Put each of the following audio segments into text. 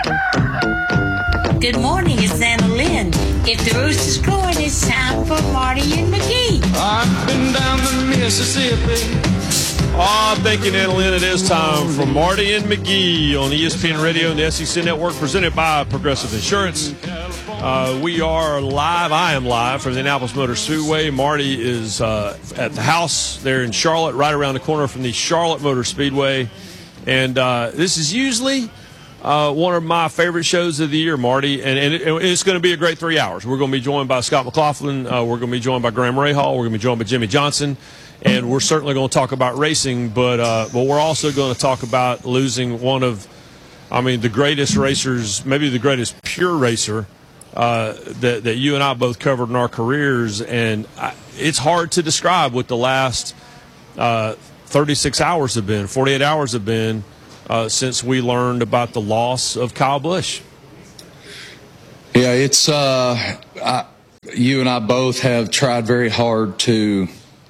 Good morning, it's Anna Lynn. If the rooster's crowing, it's time for Marty and McGee. I've been down the Mississippi. Oh, thank you, Anna Lynn. It is time for Marty and McGee on ESPN Radio and the SEC Network, presented by Progressive Insurance. We are live. I am live from the Indianapolis Motor Speedway. Marty is at the house there in Charlotte, right around the corner from the Charlotte Motor Speedway. And this is usually one of my favorite shows of the year, Marty, and it's going to be a great 3 hours. We're going to be joined by Scott McLaughlin. We're going to be joined by Graham Rahal. We're going to be joined by Jimmy Johnson. And we're certainly going to talk about racing, but we're also going to talk about losing one of, the greatest racers, maybe the greatest pure racer that you and I both covered in our careers. And it's hard to describe what the last 36 hours have been, 48 hours have been since we learned about the loss of Kyle Busch. Yeah, it's you and I both have tried very hard to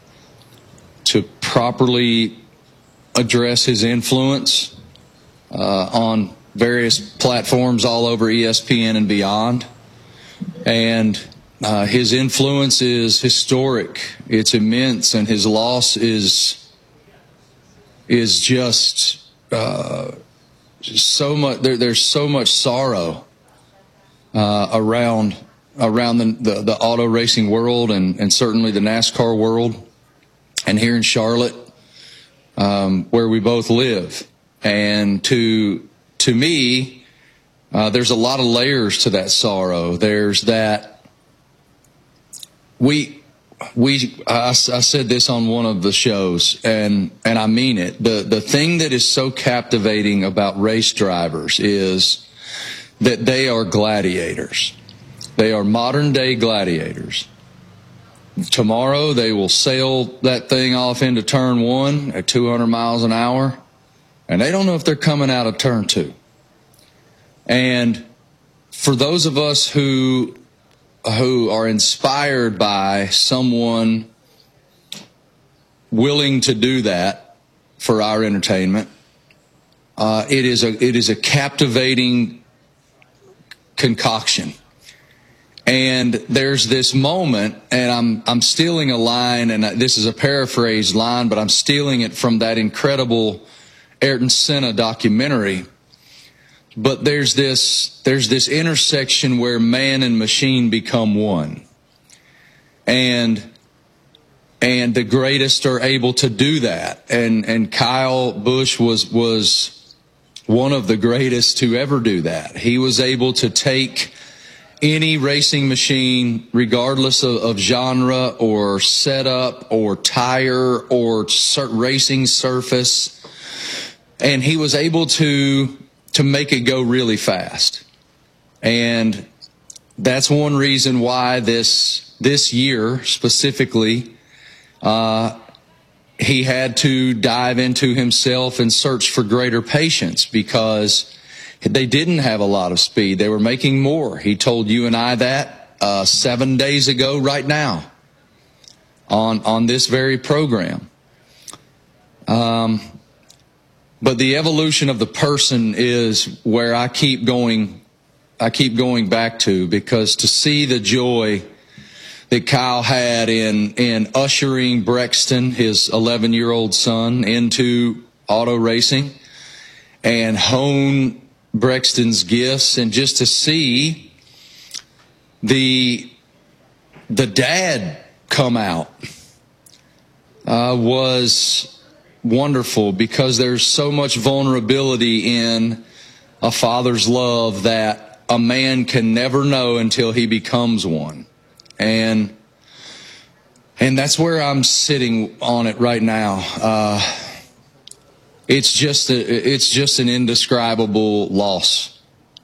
properly address his influence on various platforms all over ESPN and beyond. And his influence is historic. It's immense, and his loss is just so much. There's so much sorrow around the auto racing world and certainly the NASCAR world. And here in Charlotte, where we both live. And to me, there's a lot of layers to that sorrow. There's that I said this on one of the shows, and I mean it. The thing that is so captivating about race drivers is that they are gladiators. They are modern day gladiators. Tomorrow they will sail that thing off into turn one at 200 miles an hour, and they don't know if they're coming out of turn two. And for those of us who are inspired by someone willing to do that for our entertainment, it is a captivating concoction. And there's this moment, and I'm stealing a line, and this is a paraphrased line, but I'm stealing it from that incredible Ayrton Senna documentary. But there's this intersection where man and machine become one. And the greatest are able to do that. And Kyle Busch was one of the greatest to ever do that. He was able to take any racing machine, regardless of genre or setup or tire or racing surface, and he was able to make it go really fast. And that's one reason why this year specifically, he had to dive into himself and search for greater patience, because they didn't have a lot of speed. They were making more. He told you and I that 7 days ago right now on this very program. But the evolution of the person is where I keep going back to, because to see the joy that Kyle had in ushering Brexton, his 11-year-old son, into auto racing and hone Brexton's gifts, and just to see the dad come out was wonderful, because there's so much vulnerability in a father's love that a man can never know until he becomes one. And that's where I'm sitting on it right now. It's just an indescribable loss.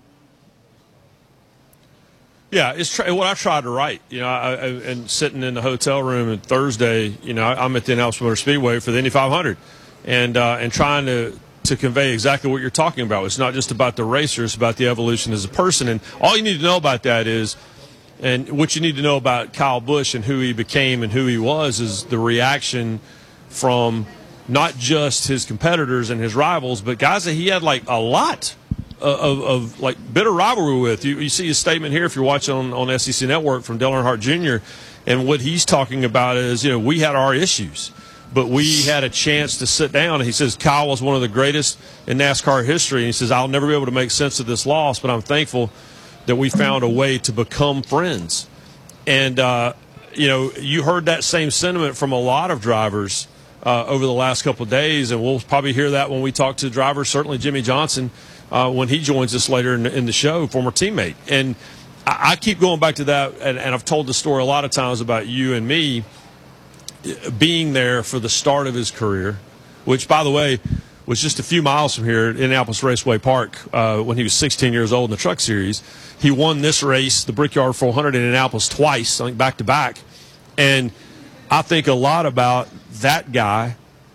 Yeah, it's what I tried to write. And sitting in the hotel room on Thursday, I'm at the Indianapolis Motor Speedway for the Indy 500, and trying to convey exactly what you're talking about. It's not just about the racer; it's about the evolution as a person. And all you need to know about that is, and what you need to know about Kyle Busch and who he became and who he was, is the reaction from not just his competitors and his rivals, but guys that he had like a lot of like bitter rivalry with. You see his statement here if you're watching on SEC Network from Dale Earnhardt Jr., and what he's talking about is, we had our issues, but we had a chance to sit down. And he says Kyle was one of the greatest in NASCAR history. And he says, I'll never be able to make sense of this loss, but I'm thankful that we found a way to become friends. And, you heard that same sentiment from a lot of drivers over the last couple of days, and we'll probably hear that when we talk to drivers, certainly Jimmy Johnson, when he joins us later in the show, former teammate. And I keep going back to that, and I've told the story a lot of times about you and me being there for the start of his career, which, by the way, was just a few miles from here at Indianapolis Raceway Park when he was 16 years old in the Truck Series. He won this race, the Brickyard 400 in Indianapolis, twice, I think back-to-back. And I think a lot about that guy,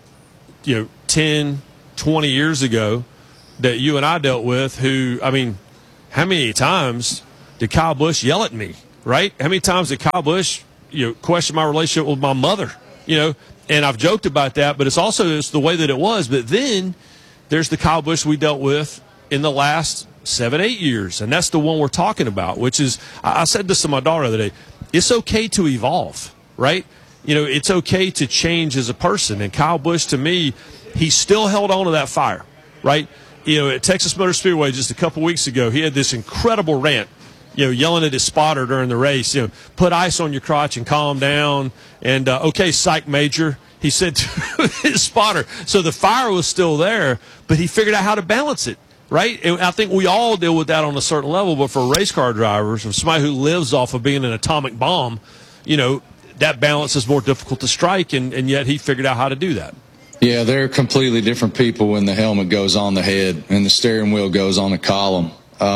10, 20 years ago that you and I dealt with, who, how many times did Kyle Busch yell at me, right? How many times did Kyle Busch, question my relationship with my mother, And I've joked about that, but it's the way that it was. But then there's the Kyle Busch we dealt with in the last 7-8 years, and that's the one we're talking about, which is, I said this to my daughter the other day, it's okay to evolve, right? It's okay to change as a person. And Kyle Busch, to me, he still held on to that fire, right? At Texas Motor Speedway just a couple weeks ago, he had this incredible rant, yelling at his spotter during the race, put ice on your crotch and calm down. And, okay, psych major, he said to his spotter. So the fire was still there, but he figured out how to balance it, right? And I think we all deal with that on a certain level, but for race car drivers, for somebody who lives off of being an atomic bomb, that balance is more difficult to strike, and yet he figured out how to do that. Yeah, they're completely different people when the helmet goes on the head and the steering wheel goes on the column.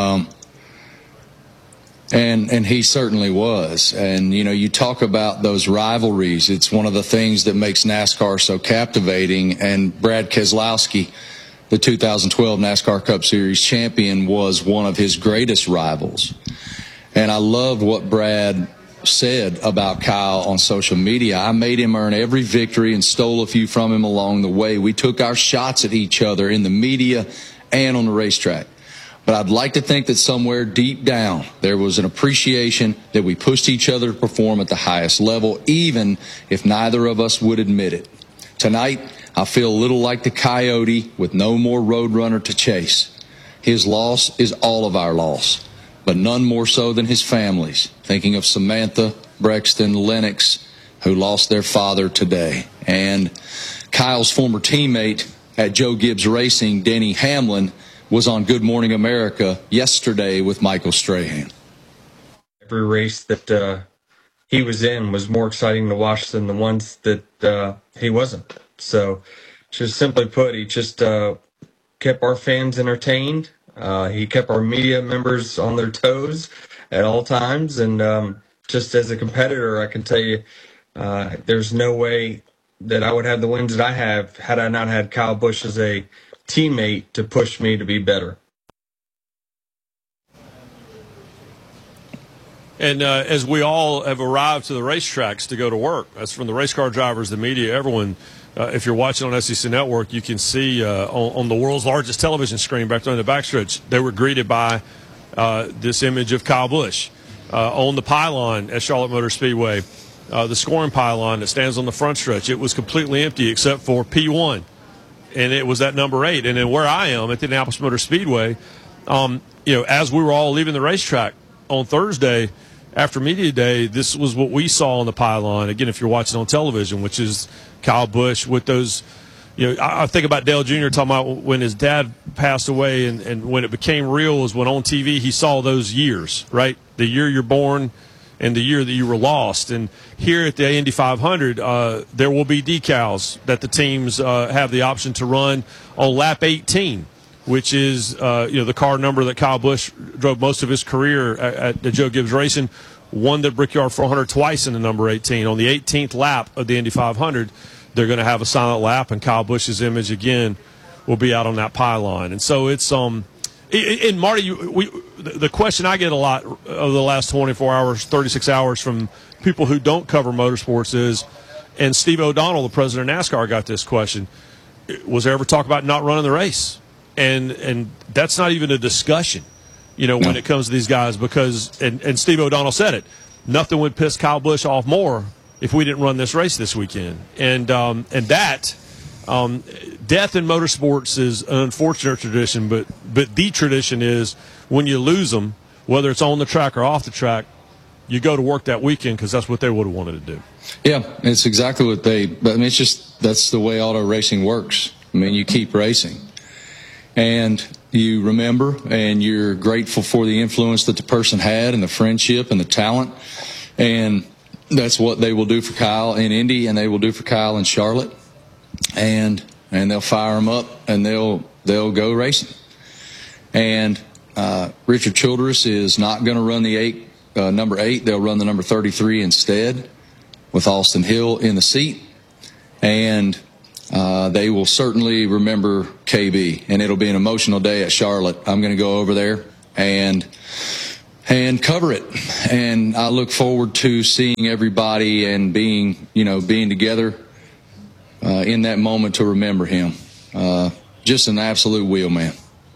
And he certainly was. And, you talk about those rivalries. It's one of the things that makes NASCAR so captivating. And Brad Keselowski, the 2012 NASCAR Cup Series champion, was one of his greatest rivals. And I loved what Brad said about Kyle on social media. I made him earn every victory and stole a few from him along the way. We took our shots at each other in the media and on the racetrack. But I'd like to think that somewhere deep down there was an appreciation that we pushed each other to perform at the highest level, even if neither of us would admit it. Tonight, I feel a little like the coyote with no more roadrunner to chase. His loss is all of our loss, but none more so than his family's, thinking of Samantha, Brexton, Lennox, who lost their father today. And Kyle's former teammate at Joe Gibbs Racing, Denny Hamlin, was on Good Morning America yesterday with Michael Strahan. Every race that he was in was more exciting to watch than the ones that he wasn't. So, just simply put, he just kept our fans entertained. He kept our media members on their toes at all times. And just as a competitor, I can tell you there's no way that I would have the wins that I have had I not had Kyle Busch as a teammate to push me to be better. And as we all have arrived to the racetracks to go to work, that's from the race car drivers, the media, everyone. If you're watching on SEC Network, you can see on the world's largest television screen back there in the backstretch, they were greeted by this image of Kyle Busch. On the pylon at Charlotte Motor Speedway, the scoring pylon that stands on the front stretch, it was completely empty except for P1. And it was that number 8. And then where I am at the Indianapolis Motor Speedway, as we were all leaving the racetrack on Thursday after media day, this was what we saw on the pylon. Again, if you're watching on television, which is Kyle Busch with those, I think about Dale Jr. talking about when his dad passed away and when it became real was when on TV he saw those years, right? The year you're born and the year that you were lost. And here at the Indy 500, there will be decals that the teams have the option to run on lap 18, which is the car number that Kyle Busch drove most of his career at the Joe Gibbs Racing, won the Brickyard 400 twice in the number 18. On the 18th lap of the Indy 500, they're going to have a silent lap, and Kyle Busch's image again will be out on that pylon. And so it's and Marty, the question I get a lot over the last 24 hours, 36 hours from people who don't cover motorsports is, and Steve O'Donnell, the president of NASCAR, got this question, was there ever talk about not running the race? And that's not even a discussion, when it comes to these guys, because and Steve O'Donnell said it, nothing would piss Kyle Busch off more if we didn't run this race this weekend. And that death in motorsports is an unfortunate tradition, but the tradition is when you lose them, whether it's on the track or off the track, you go to work that weekend because that's what they would have wanted to do. Yeah, it's exactly what it's just that's the way auto racing works. I mean, you keep racing. And you remember and you're grateful for the influence that the person had and the friendship and the talent. And that's what they will do for Kyle in Indy, and they will do for Kyle in Charlotte. And they'll fire them up and they'll go racing. And Richard Childress is not going to run the number 8. They'll run the number 33 instead, with Austin Hill in the seat. And they will certainly remember KB, and it'll be an emotional day at Charlotte. I'm going to go over there and cover it. And I look forward to seeing everybody and being together in that moment to remember him. Just an absolute wheelman.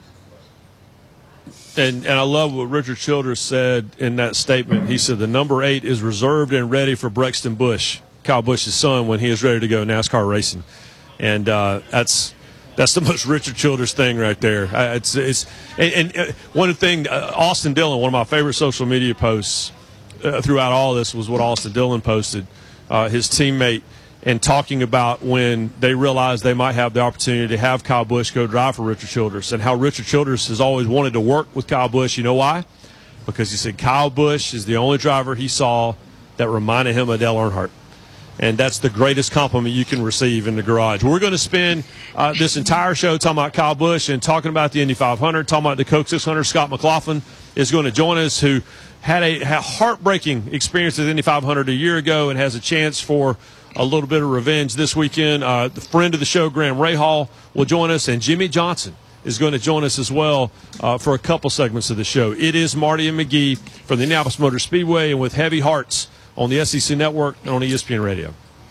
And I love what Richard Childress said in that statement. He said the number 8 is reserved and ready for Brexton Busch, Kyle Busch's son, when he is ready to go NASCAR racing. And that's the most Richard Childress thing right there. And one thing, Austin Dillon, one of my favorite social media posts throughout all this was what Austin Dillon posted, his teammate, and talking about when they realized they might have the opportunity to have Kyle Busch go drive for Richard Childress, and how Richard Childress has always wanted to work with Kyle Busch. You know why? Because he said Kyle Busch is the only driver he saw that reminded him of Dale Earnhardt. And that's the greatest compliment you can receive in the garage. We're going to spend this entire show talking about Kyle Busch and talking about the Indy 500, talking about the Coke 600. Scott McLaughlin is going to join us, who had a heartbreaking experience at the Indy 500 a year ago and has a chance for a little bit of revenge this weekend. The friend of the show, Graham Rahal, will join us, and Jimmy Johnson is going to join us as well for a couple segments of the show. It is Marty and McGee from the Indianapolis Motor Speedway, and with Heavy Hearts on the SEC Network and on ESPN Radio.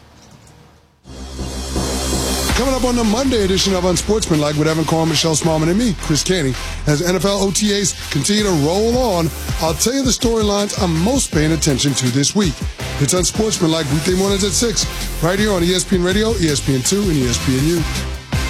Coming up on the Monday edition of Unsportsmanlike with Evan Cohen, Michelle Smallman, and me, Chris Canty, as NFL OTAs continue to roll on, I'll tell you the storylines I'm most paying attention to this week. It's Unsportsmanlike weekday mornings at 6, right here on ESPN Radio, ESPN2, and ESPNU.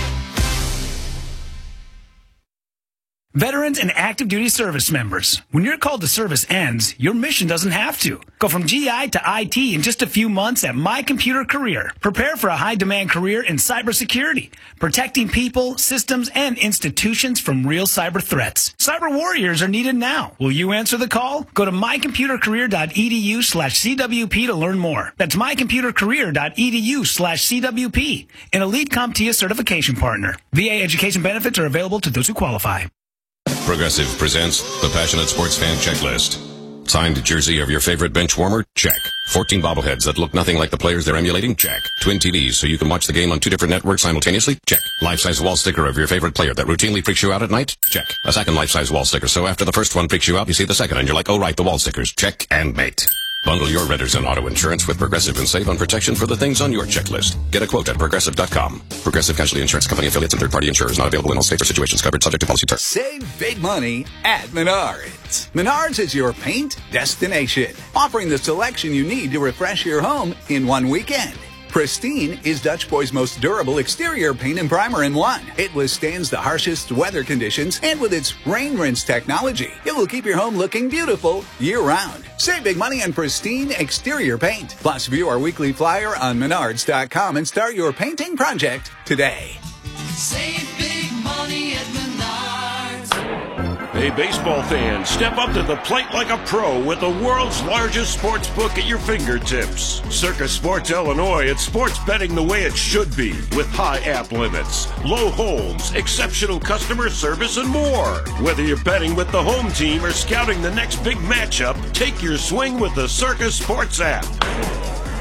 Veterans and active duty service members, when your call to service ends, your mission doesn't have to. Go from GI to IT in just a few months at My Computer Career. Prepare for a high-demand career in cybersecurity, protecting people, systems, and institutions from real cyber threats. Cyber warriors are needed now. Will you answer the call? Go to mycomputercareer.edu/CWP to learn more. That's mycomputercareer.edu/CWP, an elite CompTIA certification partner. VA education benefits are available to those who qualify. Progressive presents the Passionate Sports Fan Checklist. Signed jersey of your favorite bench warmer? Check. 14 bobbleheads that look nothing like the players they're emulating? Check. Twin TVs so you can watch the game on 2 different networks simultaneously? Check. Life-size wall sticker of your favorite player that routinely freaks you out at night? Check. A second life-size wall sticker, so after the first one freaks you out, you see the second and you're like, oh right, the wall stickers. Check and mate. Bundle your renters and auto insurance with Progressive and save on protection for the things on your checklist. Get a quote at Progressive.com. Progressive Casualty Insurance Company affiliates and third-party insurers not available in all states or situations covered subject to policy terms. Save big money at Menards. Menards is your paint destination, offering the selection you need to refresh your home in one weekend. Pristine is Dutch Boy's most durable exterior paint and primer in one. It withstands the harshest weather conditions, and with its rain rinse technology, it will keep your home looking beautiful year-round. Save big money on Pristine exterior paint. Plus, view our weekly flyer on Menards.com and start your painting project today. Save big money at Menards. Hey, baseball fans, step up to the plate like a pro with the world's largest sports book at your fingertips. Circa Sports Illinois, it's sports betting the way it should be, with high app limits, low holds, exceptional customer service, and more. Whether you're betting with the home team or scouting the next big matchup, take your swing with the Circa Sports app.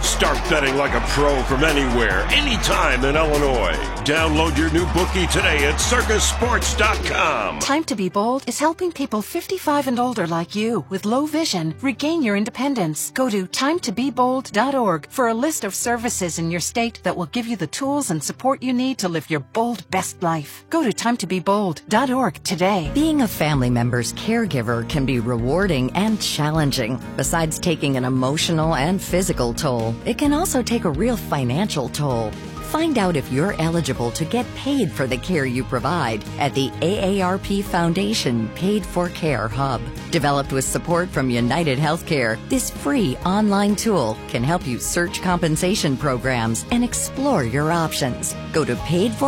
Start betting like a pro from anywhere, anytime in Illinois. Download your new bookie today at circusports.com. Time to Be Bold is helping people 55 and older like you with low vision regain your independence. Go to timetobebold.org for a list of services in your state that will give you the tools and support you need to live your bold best life. Go to timetobebold.org today. Being a family member's caregiver can be rewarding and challenging. Besides taking an emotional and physical toll, it can also take a real financial toll. Find out if you're eligible to get paid for the care you provide at the AARP Foundation Paid for Care Hub. Developed with support from United Healthcare, this free online tool can help you search compensation programs and explore your options. Go to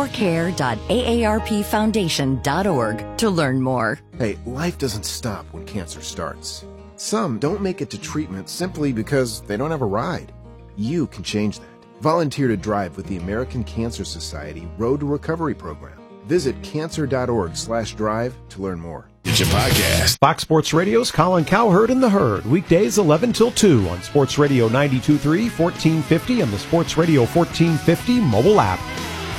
paidforcare.aarpfoundation.org to learn more. Hey, life doesn't stop when cancer starts. Some don't make it to treatment simply because they don't have a ride. You can change that. Volunteer to drive with the American Cancer Society Road to Recovery program. Visit cancer.org/drive to learn more. It's a podcast. Fox Sports Radio's Colin Cowherd and the Herd. Weekdays 11 till 2 on Sports Radio 92.3, 1450, and the Sports Radio 1450 mobile app.